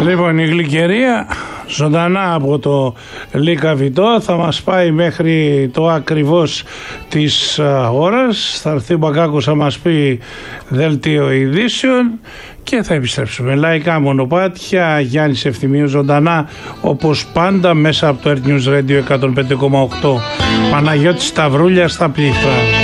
Λοιπόν, η γλυκερία ζωντανά από το Λίκα Βιτό θα μας πάει μέχρι το ακριβώς της ώρας. Θα έρθει ο Μπακάκος, θα μας πει δελτίο ειδήσεων και θα επιστρέψουμε. Λαϊκά μονοπάτια, Γιάννης Ευθυμίου ζωντανά όπως πάντα μέσα από το Earth News Radio 105,8. Παναγιώτης Σταυρούλια στα πλήθρα.